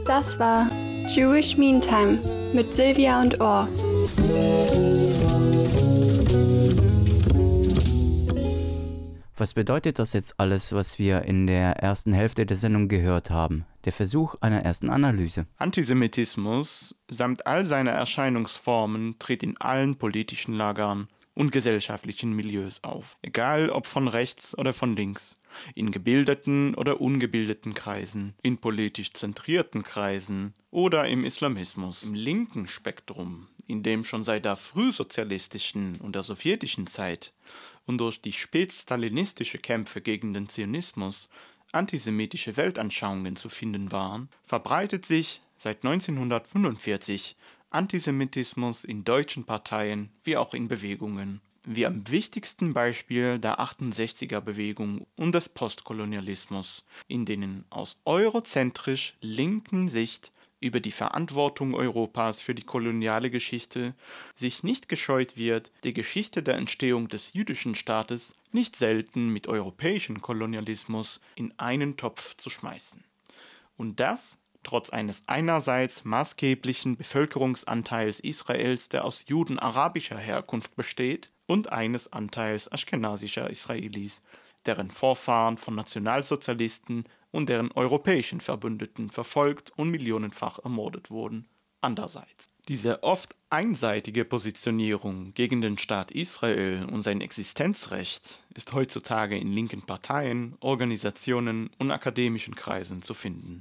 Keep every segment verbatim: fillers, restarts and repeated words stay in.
Das war Jewish Meantime mit Silvia und Or. Was bedeutet das jetzt alles, was wir in der ersten Hälfte der Sendung gehört haben? Der Versuch einer ersten Analyse. Antisemitismus samt all seiner Erscheinungsformen tritt in allen politischen Lagern und gesellschaftlichen Milieus auf. Egal ob von rechts oder von links, in gebildeten oder ungebildeten Kreisen, in politisch zentrierten Kreisen oder im Islamismus. Im linken Spektrum, in dem schon seit der frühsozialistischen und der sowjetischen Zeit und durch die spätstalinistische Kämpfe gegen den Zionismus antisemitische Weltanschauungen zu finden waren, verbreitet sich seit neunzehnhundertfünfundvierzig Antisemitismus in deutschen Parteien wie auch in Bewegungen, wie am wichtigsten Beispiel der achtundsechziger-Bewegung und des Postkolonialismus, in denen aus eurozentrisch linken Sicht über die Verantwortung Europas für die koloniale Geschichte sich nicht gescheut wird, die Geschichte der Entstehung des jüdischen Staates nicht selten mit europäischem Kolonialismus in einen Topf zu schmeißen. Und das trotz eines einerseits maßgeblichen Bevölkerungsanteils Israels, der aus Juden arabischer Herkunft besteht, und eines Anteils aschkenasischer Israelis, deren Vorfahren von Nationalsozialisten und deren europäischen Verbündeten verfolgt und millionenfach ermordet wurden. Andererseits. Diese oft einseitige Positionierung gegen den Staat Israel und sein Existenzrecht ist heutzutage in linken Parteien, Organisationen und akademischen Kreisen zu finden.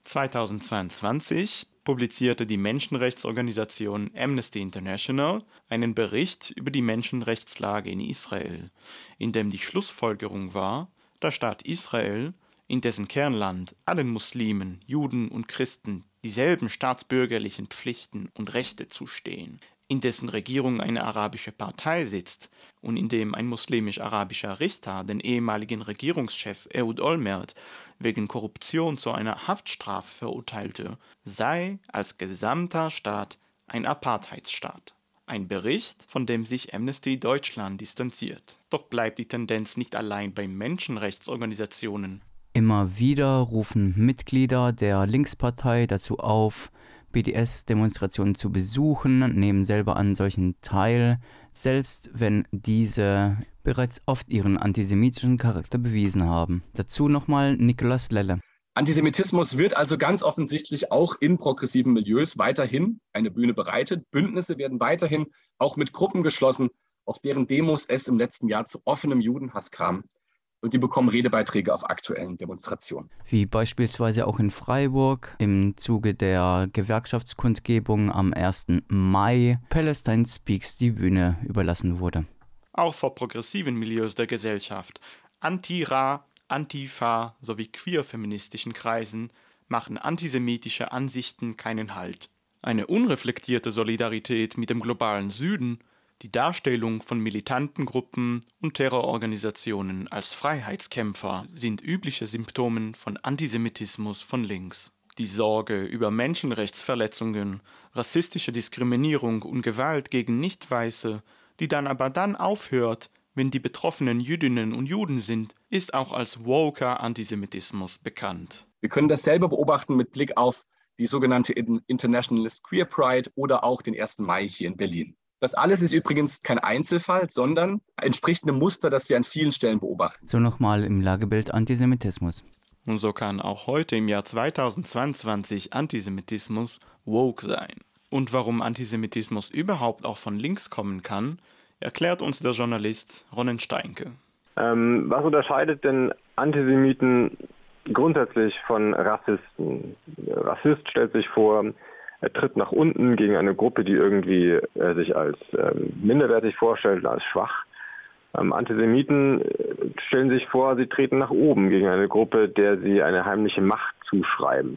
zweitausendzweiundzwanzig publizierte die Menschenrechtsorganisation Amnesty International einen Bericht über die Menschenrechtslage in Israel, in dem die Schlussfolgerung war, der Staat Israel, in dessen Kernland allen Muslimen, Juden und Christen dieselben staatsbürgerlichen Pflichten und Rechte zustehen, in dessen Regierung eine arabische Partei sitzt und in dem ein muslimisch-arabischer Richter den ehemaligen Regierungschef Ehud Olmert wegen Korruption zu einer Haftstrafe verurteilte, sei als gesamter Staat ein Apartheidsstaat. Ein Bericht, von dem sich Amnesty Deutschland distanziert. Doch bleibt die Tendenz nicht allein bei Menschenrechtsorganisationen. Immer wieder rufen Mitglieder der Linkspartei dazu auf, B D S-Demonstrationen zu besuchen, nehmen selber an solchen teil, selbst wenn diese bereits oft ihren antisemitischen Charakter bewiesen haben. Dazu nochmal Nikolaus Lelle. Antisemitismus wird also ganz offensichtlich auch in progressiven Milieus weiterhin eine Bühne bereitet. Bündnisse werden weiterhin auch mit Gruppen geschlossen, auf deren Demos es im letzten Jahr zu offenem Judenhass kam. Und die bekommen Redebeiträge auf aktuellen Demonstrationen. Wie beispielsweise auch in Freiburg im Zuge der Gewerkschaftskundgebung am ersten Mai Palestine Speaks die Bühne überlassen wurde. Auch vor progressiven Milieus der Gesellschaft, Anti-Ra, Antifa sowie queer-feministischen Kreisen machen antisemitische Ansichten keinen Halt. Eine unreflektierte Solidarität mit dem globalen Süden, die Darstellung von militanten Gruppen und Terrororganisationen als Freiheitskämpfer sind übliche Symptome von Antisemitismus von links. Die Sorge über Menschenrechtsverletzungen, rassistische Diskriminierung und Gewalt gegen Nicht-Weiße, die dann aber dann aufhört, wenn die Betroffenen Jüdinnen und Juden sind, ist auch als woker Antisemitismus bekannt. Wir können dasselbe beobachten mit Blick auf die sogenannte Internationalist Queer Pride oder auch den ersten Mai hier in Berlin. Das alles ist übrigens kein Einzelfall, sondern entspricht einem Muster, das wir an vielen Stellen beobachten. So nochmal im Lagebild Antisemitismus. Und so kann auch heute im Jahr zweitausendzweiundzwanzig Antisemitismus woke sein. Und warum Antisemitismus überhaupt auch von links kommen kann, erklärt uns der Journalist Ronen Steinke. Ähm, was unterscheidet denn Antisemiten grundsätzlich von Rassisten? Rassist stellt sich vor, er tritt nach unten gegen eine Gruppe, die irgendwie äh, sich als ähm, minderwertig vorstellt, als schwach. Ähm, Antisemiten stellen sich vor, sie treten nach oben gegen eine Gruppe, der sie eine heimliche Macht zuschreiben.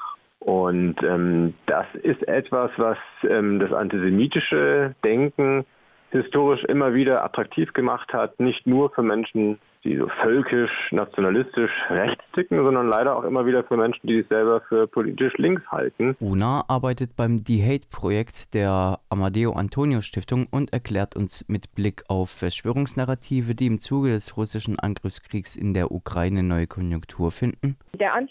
Und ähm, das ist etwas, was ähm, das antisemitische Denken historisch immer wieder attraktiv gemacht hat, nicht nur für Menschen, die so völkisch, nationalistisch rechts ticken, sondern leider auch immer wieder für Menschen, die sich selber für politisch links halten. Una arbeitet beim Die-Hate-Projekt der Amadeo-Antonio-Stiftung und erklärt uns mit Blick auf Verschwörungsnarrative, die im Zuge des russischen Angriffskriegs in der Ukraine neue Konjunktur finden. Der